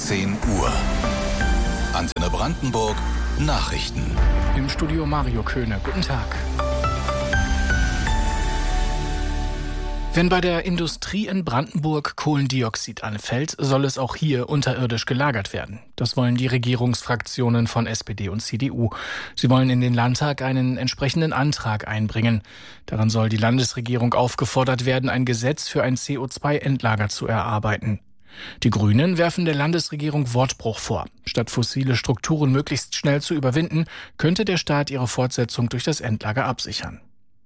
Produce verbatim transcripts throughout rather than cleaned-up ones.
zehn Uhr. Antenne Brandenburg Nachrichten. Im Studio Mario Köhne. Guten Tag. Wenn bei der Industrie in Brandenburg Kohlendioxid anfällt, soll es auch hier unterirdisch gelagert werden. Das wollen die Regierungsfraktionen von S P D und C D U. Sie wollen in den Landtag einen entsprechenden Antrag einbringen. Daran soll die Landesregierung aufgefordert werden, ein Gesetz für ein C O zwei Endlager zu erarbeiten. Die Grünen werfen der Landesregierung Wortbruch vor. Statt fossile Strukturen möglichst schnell zu überwinden, könnte der Staat ihre Fortsetzung durch das Endlager absichern.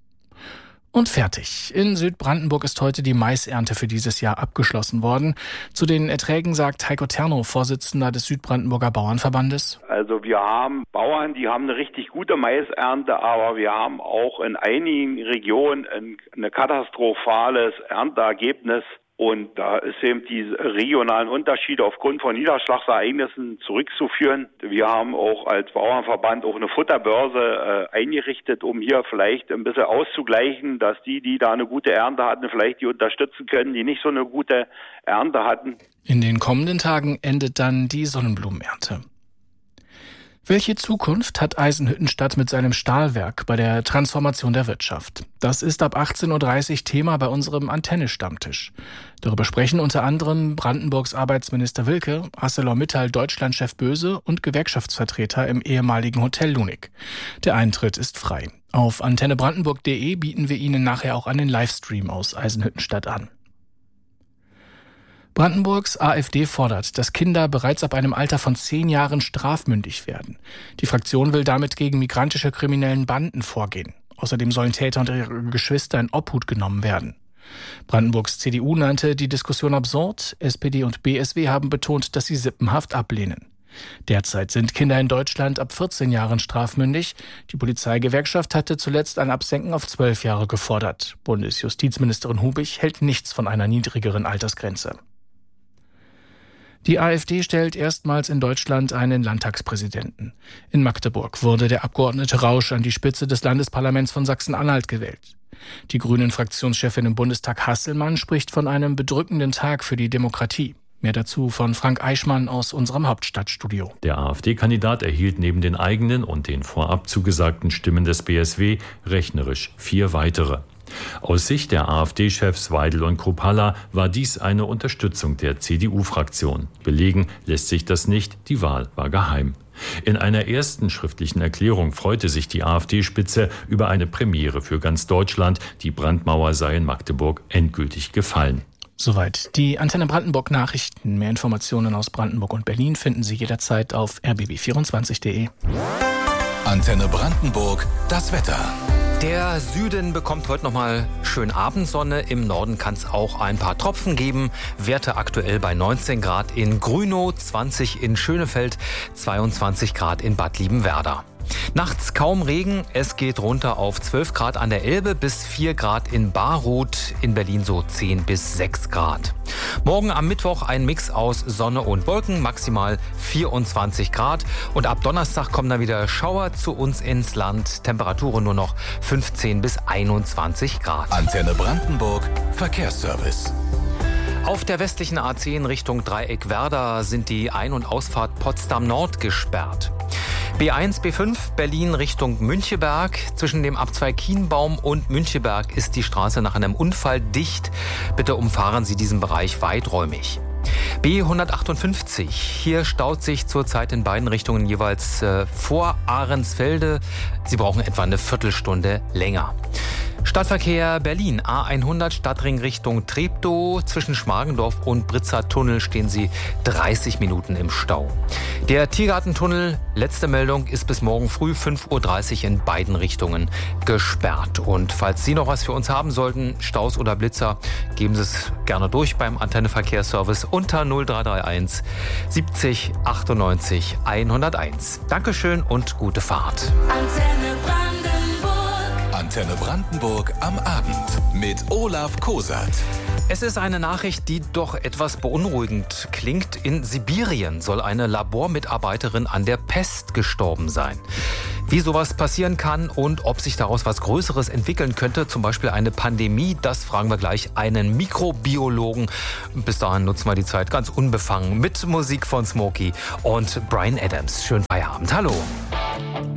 Und fertig. In Südbrandenburg ist heute die Maisernte für dieses Jahr abgeschlossen worden. Zu den Erträgen sagt Heiko Terno, Vorsitzender des Südbrandenburger Bauernverbandes. Also wir haben Bauern, die haben eine richtig gute Maisernte, aber wir haben auch in einigen Regionen ein, ein katastrophales Ernteergebnis. Und da ist eben die regionalen Unterschiede aufgrund von Niederschlagsereignissen zurückzuführen. Wir haben auch als Bauernverband auch eine Futterbörse äh, eingerichtet, um hier vielleicht ein bisschen auszugleichen, dass die, die da eine gute Ernte hatten, vielleicht die unterstützen können, die nicht so eine gute Ernte hatten. In den kommenden Tagen endet dann die Sonnenblumenernte. Welche Zukunft hat Eisenhüttenstadt mit seinem Stahlwerk bei der Transformation der Wirtschaft? Das ist ab achtzehn Uhr dreißig Thema bei unserem Antenne-Stammtisch. Darüber sprechen unter anderem Brandenburgs Arbeitsminister Wilke, ArcelorMittal Deutschlandchef Böse und Gewerkschaftsvertreter im ehemaligen Hotel Lunik. Der Eintritt ist frei. Auf antenne brandenburg punkt de bieten wir Ihnen nachher auch einen Livestream aus Eisenhüttenstadt an. Brandenburgs AfD fordert, dass Kinder bereits ab einem Alter von zehn Jahren strafmündig werden. Die Fraktion will damit gegen migrantische kriminellen Banden vorgehen. Außerdem sollen Täter und ihre Geschwister in Obhut genommen werden. Brandenburgs C D U nannte die Diskussion absurd. S P D und B S W haben betont, dass sie Sippenhaft ablehnen. Derzeit sind Kinder in Deutschland ab vierzehn Jahren strafmündig. Die Polizeigewerkschaft hatte zuletzt ein Absenken auf zwölf Jahre gefordert. Bundesjustizministerin Hubig hält nichts von einer niedrigeren Altersgrenze. Die AfD stellt erstmals in Deutschland einen Landtagspräsidenten. In Magdeburg wurde der Abgeordnete Rausch an die Spitze des Landesparlaments von Sachsen-Anhalt gewählt. Die Grünen-Fraktionschefin im Bundestag Hasselmann spricht von einem bedrückenden Tag für die Demokratie. Mehr dazu von Frank Eichmann aus unserem Hauptstadtstudio. Der AfD-Kandidat erhielt neben den eigenen und den vorab zugesagten Stimmen des B S W rechnerisch vier weitere. Aus Sicht der AfD-Chefs Weidel und Kruppalla war dies eine Unterstützung der C D U-Fraktion. Belegen lässt sich das nicht, die Wahl war geheim. In einer ersten schriftlichen Erklärung freute sich die AfD-Spitze über eine Premiere für ganz Deutschland. Die Brandmauer sei in Magdeburg endgültig gefallen. Soweit die Antenne Brandenburg Nachrichten. Mehr Informationen aus Brandenburg und Berlin finden Sie jederzeit auf r b b vierundzwanzig punkt de. Antenne Brandenburg, das Wetter. Der Süden bekommt heute nochmal schön Abendsonne. Im Norden kann es auch ein paar Tropfen geben. Werte aktuell bei neunzehn Grad in Grünow, zwanzig in Schönefeld, zweiundzwanzig Grad in Bad Liebenwerda. Nachts kaum Regen, es geht runter auf zwölf Grad an der Elbe bis vier Grad in Baruth, in Berlin so zehn bis sechs Grad. Morgen am Mittwoch ein Mix aus Sonne und Wolken, maximal vierundzwanzig Grad. Und ab Donnerstag kommen dann wieder Schauer zu uns ins Land, Temperaturen nur noch fünfzehn bis einundzwanzig Grad. Antenne Brandenburg, Verkehrsservice. Auf der westlichen A zehn Richtung Dreieck-Werder sind die Ein- und Ausfahrt Potsdam-Nord gesperrt. B eins, B fünf, Berlin Richtung Müncheberg. Zwischen dem Abzweig Kienbaum und Müncheberg ist die Straße nach einem Unfall dicht. Bitte umfahren Sie diesen Bereich weiträumig. B hundertachtundfünfzig. Hier staut sich zurzeit in beiden Richtungen jeweils äh, vor Ahrensfelde. Sie brauchen etwa eine Viertelstunde länger. Stadtverkehr Berlin, A hundert Stadtring Richtung Treptow. Zwischen Schmargendorf und Britzer Tunnel stehen Sie dreißig Minuten im Stau. Der Tiergartentunnel, letzte Meldung, ist bis morgen früh fünf Uhr dreißig in beiden Richtungen gesperrt. Und falls Sie noch was für uns haben sollten, Staus oder Blitzer, geben Sie es gerne durch beim Antenne-Verkehrsservice unter null drei drei eins siebzig achtundneunzig hunderteins. Dankeschön und gute Fahrt. Antenne Brandenburg. Antenne Brandenburg am Abend mit Olaf Kosert. Es ist eine Nachricht, die doch etwas beunruhigend klingt. In Sibirien soll eine Labormitarbeiterin an der Pest gestorben sein. Wie sowas passieren kann und ob sich daraus was Größeres entwickeln könnte, zum Beispiel eine Pandemie, das fragen wir gleich einen Mikrobiologen. Bis dahin nutzen wir die Zeit ganz unbefangen mit Musik von Smokey und Bryan Adams. Schönen Feierabend. Hallo.